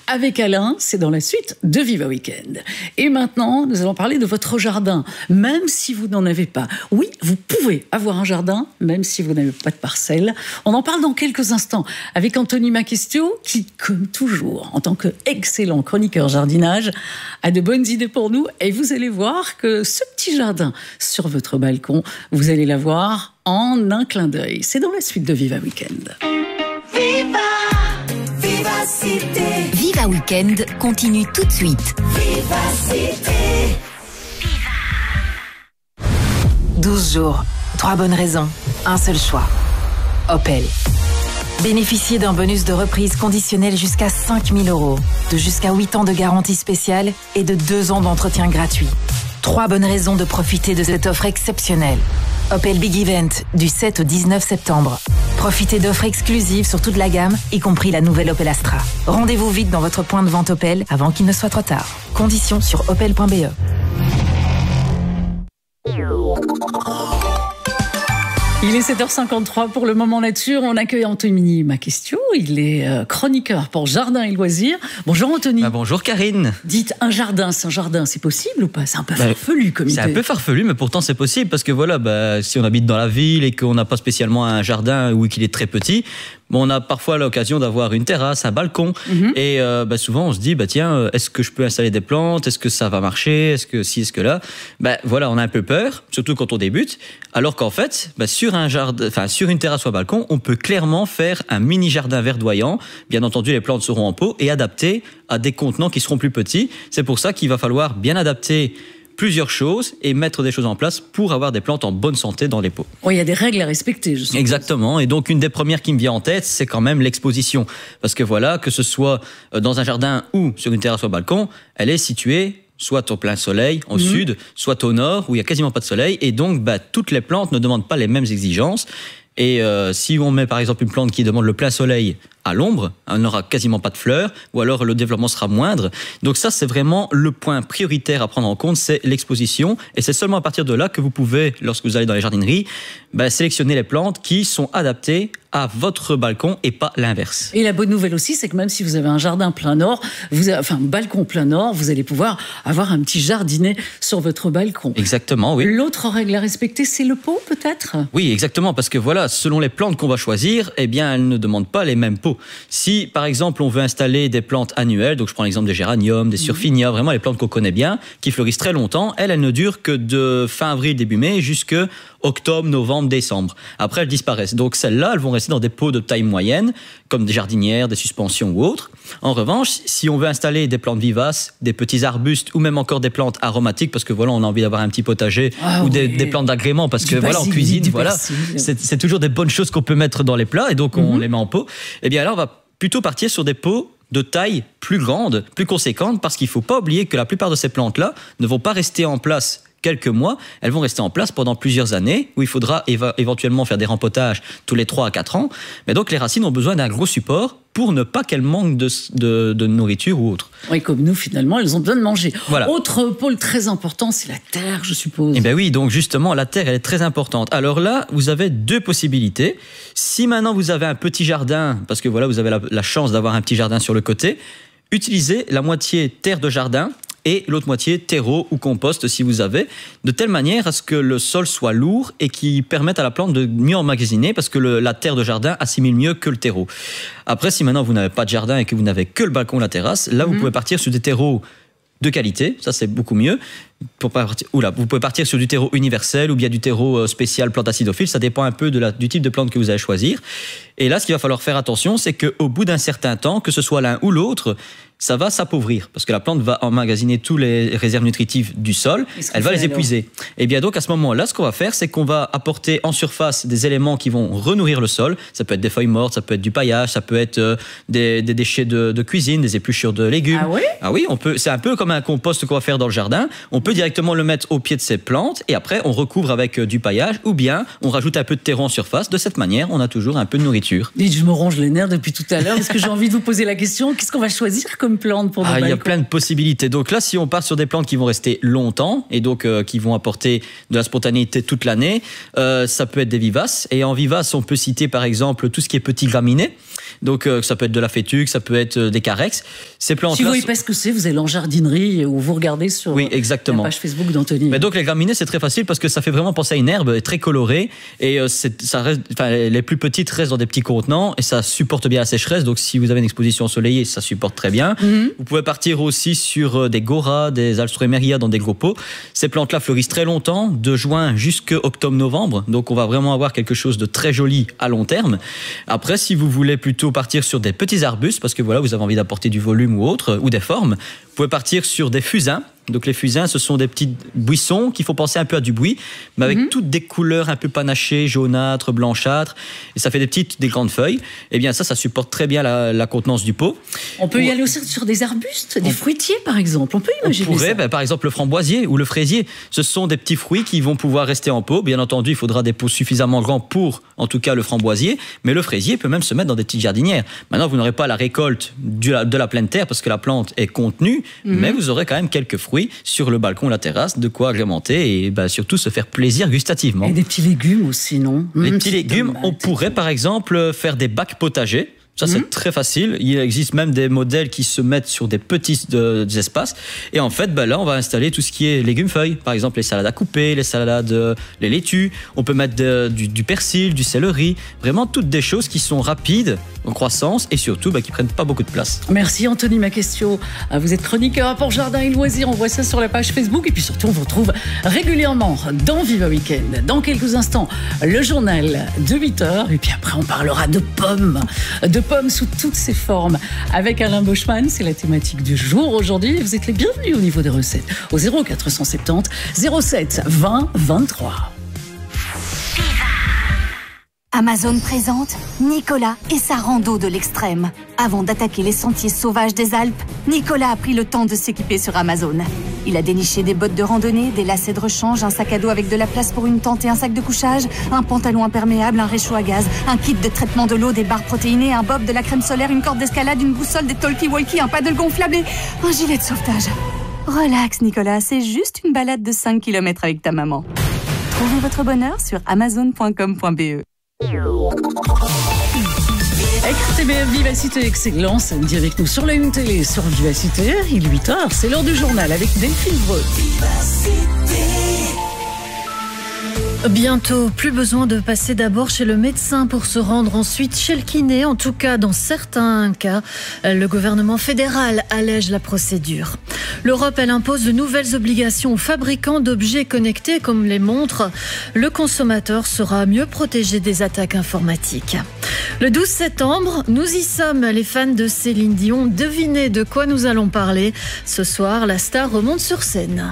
avec Alain, c'est dans la suite de Viva Weekend. Et maintenant, nous allons parler de votre jardin, même si vous n'en avez pas. Oui, vous pouvez avoir un jardin, même si vous n'avez pas de parcelle. On en parle dans quelques instants avec Anthony Macchestio, qui, comme toujours, en tant qu'excellent chroniqueur jardinage, a de bonnes idées pour nous. Et vous allez voir que ce petit jardin sur votre balcon, vous allez l'avoir en un clin d'œil. C'est dans la suite de Viva Weekend. Viva, Vivacité. Viva Weekend continue tout de suite. Vivacité. 12 jours, 3 bonnes raisons, un seul choix. Opel. Bénéficiez d'un bonus de reprise conditionnel jusqu'à 5 000 €, de jusqu'à 8 ans de garantie spéciale et de 2 ans d'entretien gratuit. 3 bonnes raisons de profiter de cette offre exceptionnelle. Opel Big Event, du 7 au 19 septembre. Profitez d'offres exclusives sur toute la gamme, y compris la nouvelle Opel Astra. Rendez-vous vite dans votre point de vente Opel avant qu'il ne soit trop tard. Conditions sur opel.be. Il est 7h53 pour le moment nature. On accueille Anthony Macchestio. Il est chroniqueur pour Jardin et Loisirs. Bonjour Anthony. Bonjour Karine. Dites, un jardin, c'est possible ou pas? C'est un peu farfelu comme idée. C'est un peu farfelu, mais pourtant c'est possible parce que voilà, si on habite dans la ville et qu'on n'a pas spécialement un jardin ou qu'il est très petit, on a parfois l'occasion d'avoir une terrasse, un balcon. Et souvent on se dit, tiens, est-ce que je peux installer des plantes? Est-ce que ça va marcher? Est-ce que ci, est-ce que là? Voilà, on a un peu peur, surtout quand on débute. Alors qu'en fait, sur une terrasse ou un balcon, on peut clairement faire un mini jardin verdoyant. Bien entendu, les plantes seront en pot et adaptées à des contenants qui seront plus petits. C'est pour ça qu'il va falloir bien adapter plusieurs choses et mettre des choses en place pour avoir des plantes en bonne santé dans les pots. Il y a des règles à respecter, je suppose. Exactement. Et donc, une des premières qui me vient en tête, c'est quand même l'exposition. Parce que voilà, que ce soit dans un jardin ou sur une terrasse ou un balcon, elle est située soit au plein soleil, au sud, soit au nord, où il n'y a quasiment pas de soleil. Et donc, toutes les plantes ne demandent pas les mêmes exigences. Et si on met par exemple une plante qui demande le plein soleil à l'ombre, elle n'aura quasiment pas de fleurs, ou alors le développement sera moindre. Donc ça, c'est vraiment le point prioritaire à prendre en compte, c'est l'exposition. Et c'est seulement à partir de là que vous pouvez, lorsque vous allez dans les jardineries, sélectionner les plantes qui sont adaptées à votre balcon et pas l'inverse. Et la bonne nouvelle aussi, c'est que même si vous avez un jardin plein nord, un balcon plein nord, vous allez pouvoir avoir un petit jardinet sur votre balcon. Exactement, oui. L'autre règle à respecter, c'est le pot, peut-être? Oui, exactement, parce que voilà, selon les plantes qu'on va choisir, elles ne demandent pas les mêmes pots. Si, par exemple, on veut installer des plantes annuelles, donc je prends l'exemple des géraniums, des surfinias, vraiment les plantes qu'on connaît bien, qui fleurissent très longtemps, elles ne durent que de fin avril, début mai, jusque octobre, novembre, décembre. Après, elles disparaissent. Donc celles-là, elles vont rester dans des pots de taille moyenne, comme des jardinières, des suspensions ou autres. En revanche, si on veut installer des plantes vivaces, des petits arbustes ou même encore des plantes aromatiques, parce que voilà, on a envie d'avoir un petit potager ou des plantes d'agrément, parce que voilà, en cuisine, voilà, c'est toujours des bonnes choses qu'on peut mettre dans les plats et donc on les met en pot. Eh bien là, on va plutôt partir sur des pots de taille plus grande, plus conséquente, parce qu'il ne faut pas oublier que la plupart de ces plantes-là ne vont pas rester en place quelques mois, elles vont rester en place pendant plusieurs années, où il faudra éventuellement faire des rempotages tous les 3 à 4 ans. Mais donc les racines ont besoin d'un gros support pour ne pas qu'elles manquent de nourriture ou autre. Oui, comme nous, finalement, elles ont besoin de manger. Voilà. Autre pôle très important, c'est la terre, je suppose. Eh bien oui, donc justement, la terre, elle est très importante. Alors là, vous avez 2 possibilités. Si maintenant vous avez un petit jardin, parce que voilà, vous avez la chance d'avoir un petit jardin sur le côté, utilisez la moitié terre de jardin et l'autre moitié terreau ou compost si vous avez, de telle manière à ce que le sol soit lourd et qui permette à la plante de mieux emmagasiner, parce que la terre de jardin assimile mieux que le terreau. Après, si maintenant vous n'avez pas de jardin et que vous n'avez que le balcon ou la terrasse, là vous pouvez partir sur des terreaux de qualité, ça c'est beaucoup mieux. Vous pouvez partir sur du terreau universel ou bien du terreau spécial plante acidophile, ça dépend un peu du type de plante que vous allez choisir. Et là, ce qu'il va falloir faire attention, c'est qu'au bout d'un certain temps, que ce soit l'un ou l'autre, ça va s'appauvrir, parce que la plante va emmagasiner tous les réserves nutritives du sol, elle va les épuiser. Et bien donc à ce moment-là, ce qu'on va faire, c'est qu'on va apporter en surface des éléments qui vont renourrir le sol. Ça peut être des feuilles mortes, ça peut être du paillage, ça peut être des déchets de cuisine, des épluchures de légumes. Ah oui ? Ah oui, c'est un peu comme un compost qu'on va faire dans le jardin. On peut directement le mettre au pied de ces plantes et après on recouvre avec du paillage ou bien on rajoute un peu de terreau en surface. De cette manière, on a toujours un peu de nourriture. Dites, je me ronge les nerfs depuis tout à l'heure parce que j'ai envie de vous poser la question, qu'est-ce qu'on va choisir comme plante pour nos balcons ? Il y a plein de possibilités. Donc là, si on part sur des plantes qui vont rester longtemps et donc qui vont apporter de la spontanéité toute l'année, ça peut être des vivaces. Et en vivaces, on peut citer par exemple tout ce qui est petits graminées. Donc ça peut être de la fétuque, ça peut être des carex. Ces plantes-là. Si vous voyez pas ce que c'est, vous allez en jardinerie ou vous regardez sur oui, exactement. la page Facebook d'Anthony. Mais donc les graminées, c'est très facile parce que ça fait vraiment penser à une herbe très colorée et ça reste, les plus petites restent dans des petits contenants et ça supporte bien la sécheresse. Donc si vous avez une exposition ensoleillée, ça supporte très bien. Vous pouvez partir aussi sur des goras, des alstroemeria dans des gros pots. Ces plantes-là fleurissent très longtemps, de juin jusqu'à octobre-novembre. Donc on va vraiment avoir quelque chose de très joli à long terme. Après, si vous voulez plutôt partir sur des petits arbustes, parce que voilà, vous avez envie d'apporter du volume ou autre, ou des formes, vous pouvez partir sur des fusains. Donc les fusains, ce sont des petits buissons qui font penser un peu à du buis, mais avec toutes des couleurs un peu panachées, jaunâtres, blanchâtres, et ça fait des grandes feuilles. Et bien ça supporte très bien la contenance du pot. On peut y aller aussi sur des arbustes, des fruitiers par exemple. On peut imaginer ça. Par exemple le framboisier ou le fraisier. Ce sont des petits fruits qui vont pouvoir rester en pot. Bien entendu, il faudra des pots suffisamment grands pour, en tout cas, le framboisier, mais le fraisier peut même se mettre dans des petites jardinières. Maintenant, vous n'aurez pas la récolte de la pleine terre parce que la plante est contenue, mais vous aurez quand même quelques fruits sur le balcon, la terrasse, de quoi agrémenter et surtout se faire plaisir gustativement. Et des petits légumes aussi, non ? Les petits légumes, on pourrait par exemple faire des bacs potagers. Ça, c'est très facile. Il existe même des modèles qui se mettent sur des petits des espaces. Et en fait, là, on va installer tout ce qui est légumes-feuilles. Par exemple, les salades à couper, les salades, les laitues. On peut mettre du persil, du céleri. Vraiment, toutes des choses qui sont rapides en croissance et surtout qui prennent pas beaucoup de place. Merci Anthony Maquestio. Vous êtes chroniqueur à Port-Jardin et Loisirs. On voit ça sur la page Facebook. Et puis surtout, on vous retrouve régulièrement dans Viva Weekend. Dans quelques instants, le journal de 8h. Et puis après, on parlera de pommes sous toutes ses formes. Avec Alain Boschman, c'est la thématique du jour aujourd'hui. Vous êtes les bienvenus au niveau des recettes. Au 0470 07 20 23. Amazon présente Nicolas et sa rando de l'extrême. Avant d'attaquer les sentiers sauvages des Alpes, Nicolas a pris le temps de s'équiper sur Amazon. Il a déniché des bottes de randonnée, des lacets de rechange, un sac à dos avec de la place pour une tente et un sac de couchage, un pantalon imperméable, un réchaud à gaz, un kit de traitement de l'eau, des barres protéinées, un bob, de la crème solaire, une corde d'escalade, une boussole, des talkie-walkie, un paddle gonflable et un gilet de sauvetage. Relax Nicolas, c'est juste une balade de 5 km avec ta maman. Trouvez votre bonheur sur amazon.com.be. RTBF Vivacité Excellence, samedi avec nous sur la Une Télé, sur Vivacité. Il est 8h, c'est l'heure du journal avec Delphine Breu. Bientôt, plus besoin de passer d'abord chez le médecin pour se rendre ensuite chez le kiné. En tout cas, dans certains cas, le gouvernement fédéral allège la procédure. L'Europe, elle impose de nouvelles obligations aux fabricants d'objets connectés comme les montres. Le consommateur sera mieux protégé des attaques informatiques. Le 12 septembre, nous y sommes, les fans de Céline Dion. Devinez de quoi nous allons parler. Ce soir, la star remonte sur scène.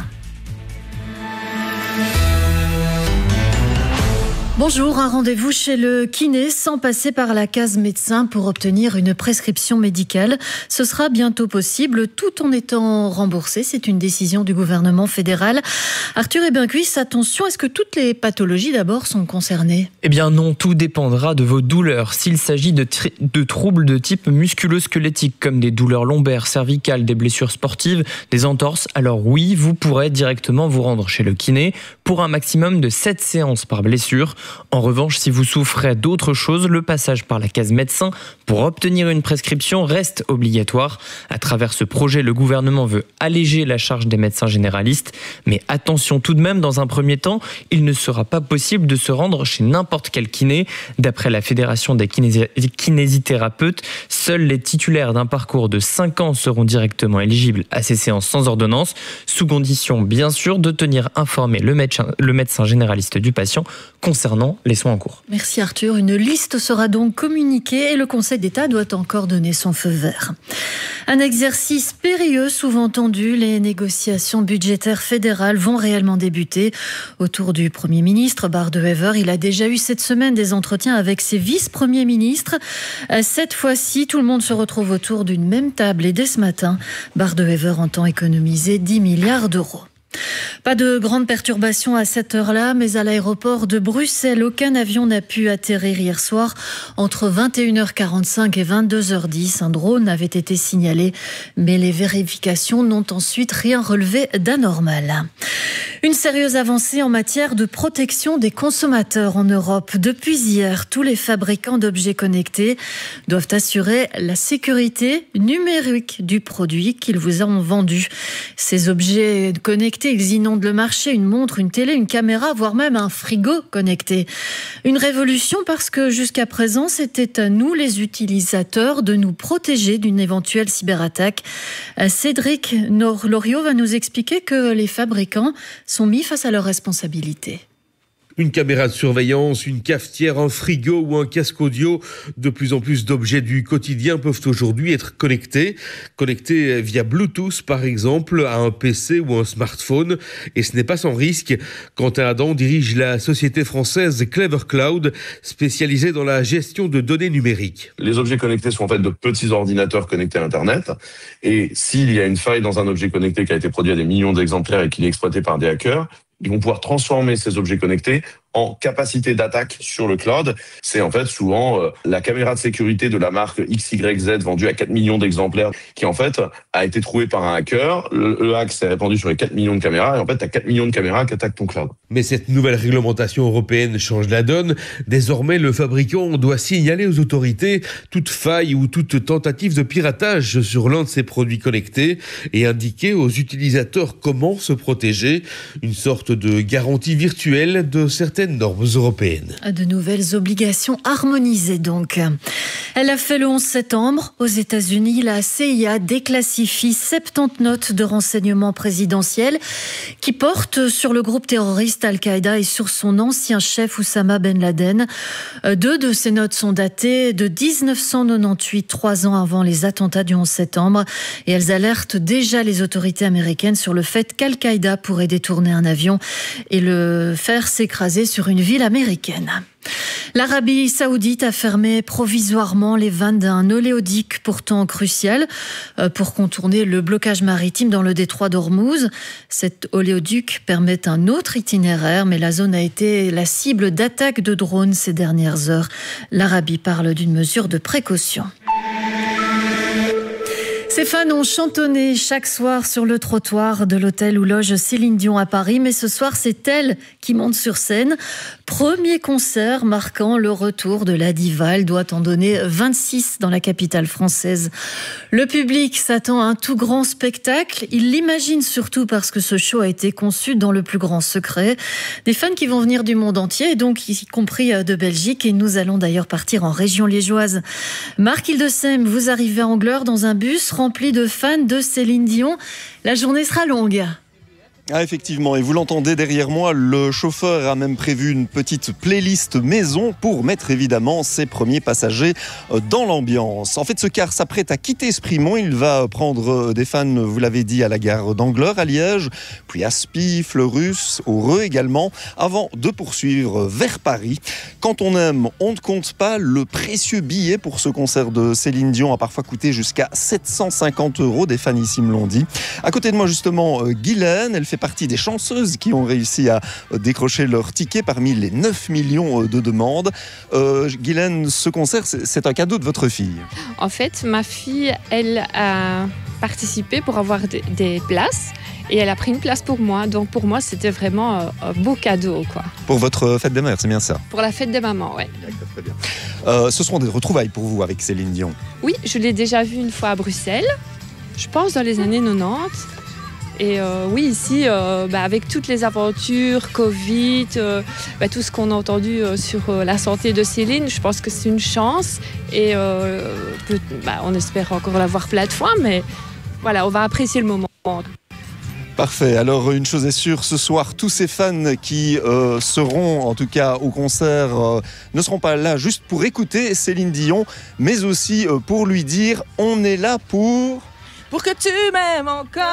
Bonjour, un rendez-vous chez le kiné sans passer par la case médecin pour obtenir une prescription médicale. Ce sera bientôt possible tout en étant remboursé. C'est une décision du gouvernement fédéral. Arthur Ebincuis, attention, est-ce que toutes les pathologies d'abord sont concernées ? Eh bien non, tout dépendra de vos douleurs. S'il s'agit de troubles de type musculo-squelettique comme des douleurs lombaires, cervicales, des blessures sportives, des entorses, alors oui, vous pourrez directement vous rendre chez le kiné pour un maximum de 7 séances par blessure. En revanche, si vous souffrez d'autre chose, le passage par la case médecin pour obtenir une prescription reste obligatoire. À travers ce projet, le gouvernement veut alléger la charge des médecins généralistes. Mais attention tout de même, dans un premier temps, il ne sera pas possible de se rendre chez n'importe quel kiné. D'après la Fédération des kinésithérapeutes, seuls les titulaires d'un parcours de 5 ans seront directement éligibles à ces séances sans ordonnance, sous condition bien sûr de tenir informé le médecin généraliste du patient concernant les soins en cours. Merci Arthur. Une liste sera donc communiquée et le Conseil d'État doit encore donner son feu vert. Un exercice périlleux, souvent tendu. Les négociations budgétaires fédérales vont réellement débuter. Autour du Premier ministre, Bart De Wever, il a déjà eu cette semaine des entretiens avec ses vice-premiers ministres. Cette fois-ci, tout le monde se retrouve autour d'une même table et dès ce matin, Bart De Wever entend économiser 10 milliards d'euros. Pas de grandes perturbations à cette heure-là, mais à l'aéroport de Bruxelles, aucun avion n'a pu atterrir hier soir. Entre 21h45 et 22h10, un drone avait été signalé, mais les vérifications n'ont ensuite rien relevé d'anormal. Une sérieuse avancée en matière de protection des consommateurs en Europe. Depuis hier, tous les fabricants d'objets connectés doivent assurer la sécurité numérique du produit qu'ils vous ont vendu. Ces objets connectés, ils inondent le marché, une montre, une télé, une caméra, voire même un frigo connecté. Une révolution parce que jusqu'à présent, c'était à nous, les utilisateurs, de nous protéger d'une éventuelle cyberattaque. Cédric Loriot va nous expliquer que les fabricants sont mis face à leurs responsabilités. Une caméra de surveillance, une cafetière, un frigo ou un casque audio. De plus en plus d'objets du quotidien peuvent aujourd'hui être connectés via Bluetooth par exemple à un PC ou un smartphone. Et ce n'est pas sans risque. Quentin Adam dirige la société française Clever Cloud, spécialisée dans la gestion de données numériques. Les objets connectés sont en fait de petits ordinateurs connectés à Internet. Et s'il y a une faille dans un objet connecté qui a été produit à des millions d'exemplaires et qui est exploité par des hackers, ils vont pouvoir transformer ces objets connectés en capacité d'attaque sur le cloud. C'est en fait souvent la caméra de sécurité de la marque XYZ vendue à 4 millions d'exemplaires qui en fait a été trouvée par un hacker. Le hack s'est répandu sur les 4 millions de caméras et en fait tu as 4 millions de caméras qui attaquent ton cloud. Mais cette nouvelle réglementation européenne change la donne. Désormais, le fabricant doit signaler aux autorités toute faille ou toute tentative de piratage sur l'un de ses produits connectés et indiquer aux utilisateurs comment se protéger. Une sorte de garantie virtuelle de certaines normes européennes. De nouvelles obligations harmonisées donc. Elle a fait le 11 septembre. Aux États-Unis, la CIA déclassifie 70 notes de renseignement présidentiel qui portent sur le groupe terroriste Al-Qaïda et sur son ancien chef Oussama Ben Laden. 2 de ces notes sont datées de 1998, 3 ans avant les attentats du 11 septembre. Et elles alertent déjà les autorités américaines sur le fait qu'Al-Qaïda pourrait détourner un avion et le faire s'écraser sur une ville américaine. L'Arabie Saoudite a fermé provisoirement les vannes d'un oléoduc pourtant crucial pour contourner le blocage maritime dans le détroit d'Ormuz. Cet oléoduc permet un autre itinéraire, mais la zone a été la cible d'attaques de drones ces dernières heures. L'Arabie parle d'une mesure de précaution. Ses fans ont chantonné chaque soir sur le trottoir de l'hôtel où loge Céline Dion à Paris. Mais ce soir, c'est elle qui monte sur scène. Premier concert marquant le retour de la diva. Elle doit en donner 26 dans la capitale française. Le public s'attend à un tout grand spectacle. Il l'imagine surtout parce que ce show a été conçu dans le plus grand secret. Des fans qui vont venir du monde entier, et donc y compris de Belgique. Et nous allons d'ailleurs partir en région liégeoise. Marc Hildesheim, vous arrivez à Angleur dans un bus rempli de fans de Céline Dion. La journée sera longue. Ah, effectivement, et vous l'entendez derrière moi, le chauffeur a même prévu une petite playlist maison pour mettre évidemment ses premiers passagers dans l'ambiance. En fait, ce car s'apprête à quitter Esprimont. Il va prendre des fans, vous l'avez dit, à la gare d'Angleur, à Liège, puis à Spie, Fleurus, Heureux également, avant de poursuivre vers Paris. Quand on aime, on ne compte pas. Le précieux billet pour ce concert de Céline Dion a parfois coûté jusqu'à 750 €. Des fans ici me l'ont dit. À côté de moi, justement, Guylaine, elle fait partie des chanceuses qui ont réussi à décrocher leur ticket parmi les 9 millions de demandes. Guylaine, ce concert, c'est un cadeau de votre fille. En fait, ma fille, elle a participé pour avoir des places et elle a pris une place pour moi. Donc pour moi, c'était vraiment un beau cadeau, quoi. Pour votre fête des mères, c'est bien ça? Pour la fête des mamans, oui. D'accord, très bien. Ce seront des retrouvailles pour vous avec Céline Dion? Oui, je l'ai déjà vue une fois à Bruxelles, je pense dans les années 90. Et oui, ici, avec toutes les aventures, Covid, tout ce qu'on a entendu sur la santé de Céline, je pense que c'est une chance. Et on espère encore la voir plein de fois, mais voilà, on va apprécier le moment. Parfait. Alors, une chose est sûre, ce soir, tous ces fans qui seront, en tout cas, au concert, ne seront pas là juste pour écouter Céline Dion, mais aussi pour lui dire « On est là pour que tu m'aimes encore,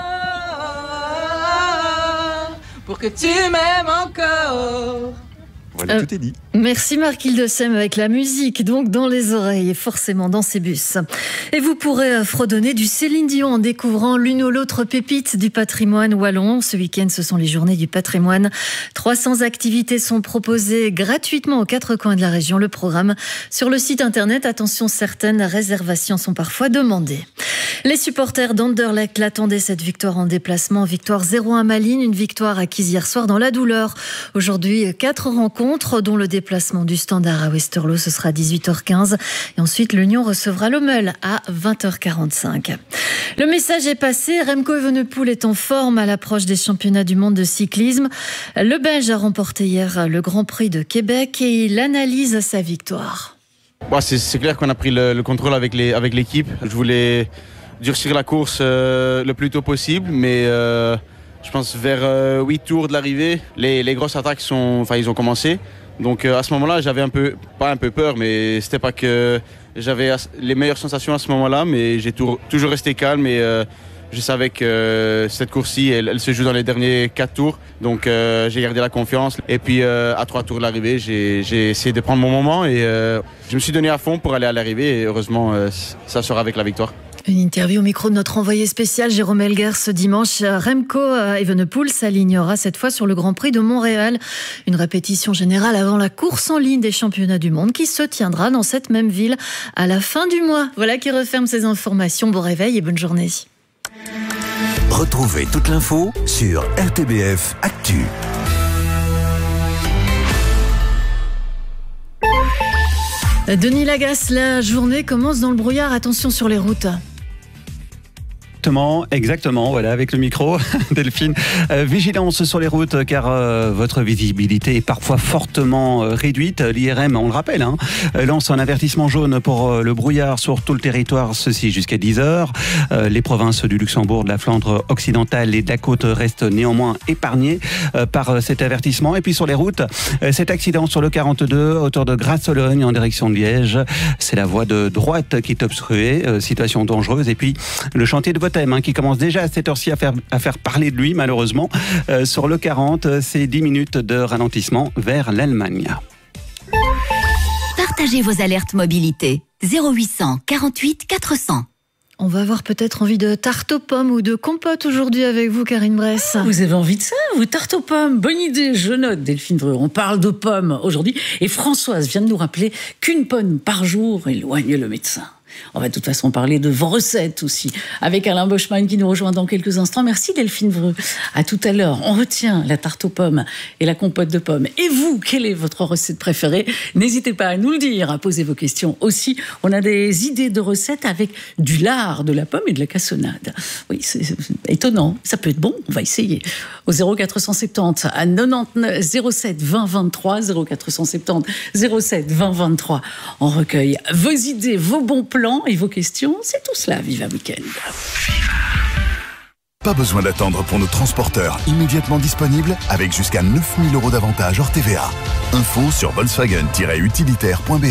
pour que tu m'aimes encore ». Voilà, tout est dit. Merci Marc Hildesheim avec la musique, donc dans les oreilles et forcément dans ces bus. Et vous pourrez fredonner du Céline Dion en découvrant l'une ou l'autre pépite du patrimoine wallon. Ce week-end, ce sont les journées du patrimoine. 300 activités sont proposées gratuitement aux 4 coins de la région. Le programme sur le site internet. Attention, certaines réservations sont parfois demandées. Les supporters d'Anderlecht l'attendaient, cette victoire en déplacement. Victoire 0-1 Malines, une victoire acquise hier soir dans la douleur. Aujourd'hui, 4 rencontres, dont le déplacement du Standard à Westerlo, ce sera à 18h15. Et ensuite, l'Union recevra Lommel à 20h45. Le message est passé. Remco Evenepoel est en forme à l'approche des championnats du monde de cyclisme. Le Belge a remporté hier le Grand Prix de Québec et il analyse sa victoire. C'est clair qu'on a pris le contrôle avec l'équipe. Je voulais durcir la course le plus tôt possible, mais je pense vers 8 tours de l'arrivée, les grosses attaques ils ont commencé. Donc à ce moment-là, j'avais pas un peu peur, mais c'était pas que j'avais les meilleures sensations à ce moment-là, mais j'ai toujours resté calme et je savais que cette course-ci, elle se joue dans les derniers 4 tours. Donc j'ai gardé la confiance. Et puis à 3 tours de l'arrivée, j'ai essayé de prendre mon moment et je me suis donné à fond pour aller à l'arrivée et heureusement, ça sera avec la victoire. Une interview au micro de notre envoyé spécial Jérôme Elguer ce dimanche. Remco Evenepoel s'alignera cette fois sur le Grand Prix de Montréal. Une répétition générale avant la course en ligne des championnats du monde qui se tiendra dans cette même ville à la fin du mois. Voilà qui referme ces informations. Bon réveil et bonne journée. Retrouvez toute l'info sur RTBF Actu. Denis Lagasse, la journée commence dans le brouillard. Attention sur les routes. Exactement, voilà, avec le micro, Delphine. Vigilance sur les routes, car votre visibilité est parfois fortement réduite. L'IRM, on le rappelle, lance un avertissement jaune pour le brouillard sur tout le territoire, ceci jusqu'à 10h. Les provinces du Luxembourg, de la Flandre occidentale et de la côte restent néanmoins épargnées par cet avertissement. Et puis sur les routes, cet accident sur le 42, hauteur de Grasse-Sologne en direction de Liège. C'est la voie de droite qui est obstruée, situation dangereuse. Et puis le chantier de Bothème, qui commence déjà à cette heure-ci à faire parler de lui, malheureusement. Sur le 40, c'est 10 minutes de ralentissement vers l'Allemagne. Partagez vos alertes mobilité. 0800 48 400. On va avoir peut-être envie de tarte aux pommes ou de compote aujourd'hui avec vous, Karine Bress. Vous avez envie de ça, vous, tarte aux pommes? Bonne idée, je note, Delphine Vreux. On parle de pommes aujourd'hui. Et Françoise vient de nous rappeler qu'une pomme par jour éloigne le médecin. On va de toute façon parler de vos recettes aussi, avec Alain Boschman qui nous rejoint dans quelques instants. Merci Delphine Vreux. À tout à l'heure. On retient la tarte aux pommes et la compote de pommes. Et vous, quelle est votre recette préférée? N'hésitez pas à nous le dire, à poser vos questions aussi. On a des idées de recettes avec du lard, de la pomme et de la cassonade. Oui, c'est étonnant. Ça peut être bon, on va essayer. Au 0470 à 99 07 20 23, 0470 07 20 23. On recueille vos idées, vos bons plans et vos questions, c'est tout cela, Viva Weekend. Pas besoin d'attendre pour nos transporteurs immédiatement disponibles avec jusqu'à 9 000 € d'avantages hors TVA. Info sur volkswagen-utilitaire.be.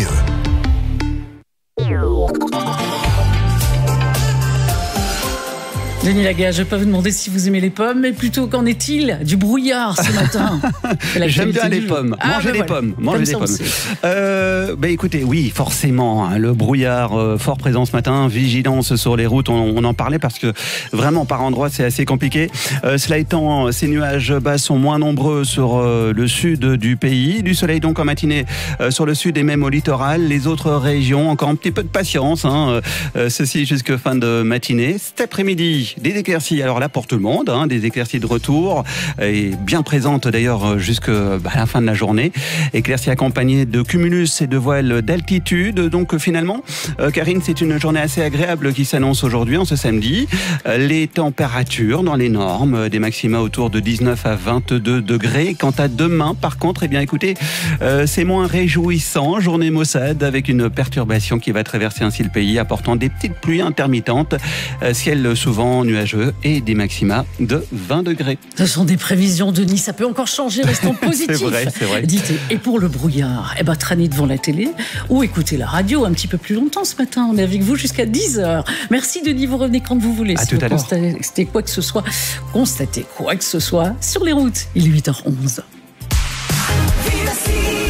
Denis Lagasse, je ne vais pas vous demander si vous aimez les pommes, mais plutôt qu'en est-il du brouillard ce matin? J'aime bien les pommes. Manger des pommes. Écoutez, oui, forcément, le brouillard fort présent ce matin, vigilance sur les routes, on en parlait parce que vraiment par endroits c'est assez compliqué. Cela étant, ces nuages bas sont moins nombreux sur le sud du pays. Du soleil donc en matinée sur le sud et même au littoral. Les autres régions, encore un petit peu de patience, ceci jusqu'à fin de matinée. Cet après-midi, des éclaircies, alors là pour tout le monde, des éclaircies de retour et bien présentes d'ailleurs jusqu'à la fin de la journée. Éclaircies accompagnées de cumulus et de voiles d'altitude. Donc finalement, Karine, c'est une journée assez agréable qui s'annonce aujourd'hui, en ce samedi. Les températures dans les normes, des maxima autour de 19 à 22 degrés. Quant à demain, par contre, écoutez, c'est moins réjouissant. Journée maussade avec une perturbation qui va traverser ainsi le pays, apportant des petites pluies intermittentes. Ciel souvent nuageux et des maxima de 20 degrés. Ce sont des prévisions, Denis, ça peut encore changer, restons positifs. C'est vrai. Dites, et pour le brouillard, traînez devant la télé ou écoutez la radio un petit peu plus longtemps ce matin. On est avec vous jusqu'à 10h. Merci Denis, vous revenez quand vous voulez. À tout à l'heure. Constatez quoi que ce soit sur les routes. Il est 8h11. Viva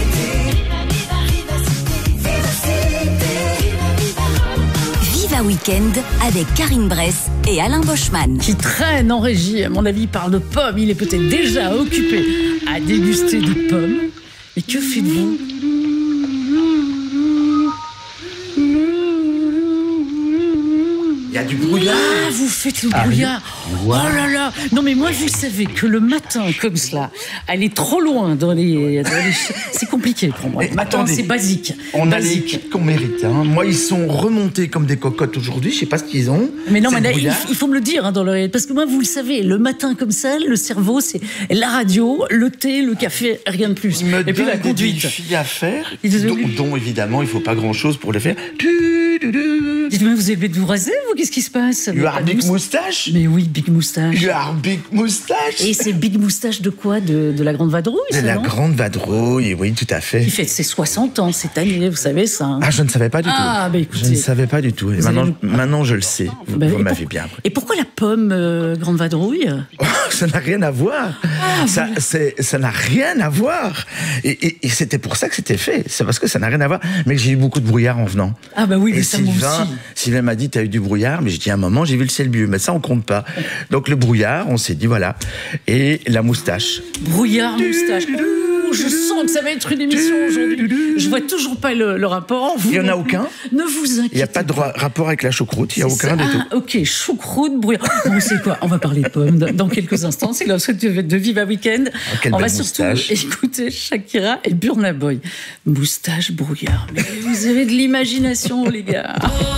Week-end avec Karine Bress et Alain Boschman. Qui traîne en régie, à mon avis, par le pomme. Il est peut-être déjà occupé à déguster des pommes. Mais que faites-vous ? Il y a du brouillard. Ah, vous faites le brouillard. Oh là là. Non, mais moi, vous savez que le matin, comme cela, aller trop loin dans les... c'est compliqué pour moi. Maintenant, c'est basique. On a les kits qu'on mérite. Hein. Moi, ils sont remontés comme des cocottes aujourd'hui. Je sais pas ce qu'ils ont. Mais non, mais là, il faut me le dire dans l'oreille. Parce que moi, vous le savez, le matin comme ça, le cerveau, c'est la radio, le thé, le café, rien de plus. Et puis la conduite. Des défis à faire, dont évidemment, il faut pas grand-chose pour les faire. Dites-moi, vous avez de vous raser, vous ? Qu'est-ce qui se passe ? You are big moustache ? Mais oui, big moustache. You are big moustache ? Et c'est big moustache de quoi ? De la Grande Vadrouille, de la Grande Vadrouille, oui, tout à fait. Qui fête ses 60 ans cette année, vous savez ça. Hein. Ah, je ne savais pas du tout. Ah, bah écoutez. Je ne savais pas du tout. Et maintenant, je le sais. Vous m'avez bien appris. Et pourquoi la pomme Grande Vadrouille ? Ça n'a rien à voir. Ça n'a rien à voir. Et c'était pour ça que c'était fait. C'est parce que ça n'a rien à voir. Mais j'ai eu beaucoup de brouillard en venant. Ah bah oui, mais ça moi aussi. Sylvain m'a dit, t'as eu du brouillard, mais j'ai dit à un moment, j'ai vu le ciel bleu, mais ça on compte pas. Donc le brouillard, on s'est dit voilà, et la moustache. Brouillard, moustache. Ouh, je sens que ça va être une émission aujourd'hui. Je vois toujours pas le rapport. Il y en a aucun. Ne vous inquiétez. Il n'y a pas de rapport avec la choucroute. Il y a aucun du tout. Ok, choucroute, brouillard. Bon, c'est quoi ? On va parler de pommes dans quelques instants. C'est la suite de Viva Weekend. On va surtout écouter Shakira et Burna Boy. Moustache, brouillard. Mais vous avez de l'imagination, les gars.